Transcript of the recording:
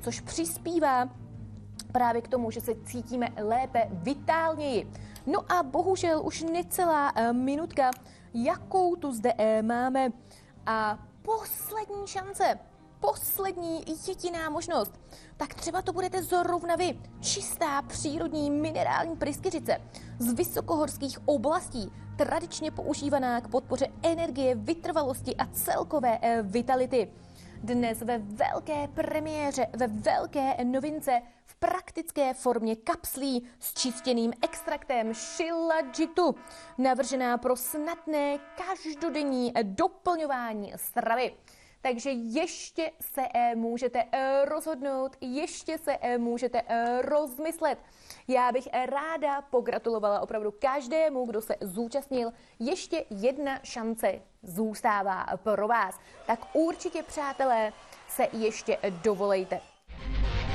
což přispívá právě k tomu, že se cítíme lépe, vitálněji. No a bohužel už necelá minutka, jakou tu zde máme. A poslední šance, poslední jediná možnost, tak třeba to budete zrovna vy. Čistá přírodní minerální pryskyřice z vysokohorských oblastí, tradičně používaná k podpoře energie, vytrvalosti a celkové vitality. Dnes ve velké premiéře, ve velké novince, v praktické formě kapslí s čistěným extraktem Shilajit, navržená pro snadné každodenní doplňování stravy. Takže ještě se můžete rozhodnout, ještě se můžete rozmyslet. Já bych ráda pogratulovala opravdu každému, kdo se zúčastnil. Ještě jedna šance zůstává pro vás. Tak určitě, přátelé, se ještě dovolejte.